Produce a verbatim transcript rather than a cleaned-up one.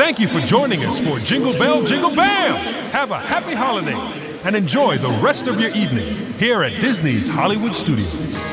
Thank you for joining us for Jingle Bell, Jingle Bam! Have a happy holiday and enjoy the rest of your evening here at Disney's Hollywood Studios.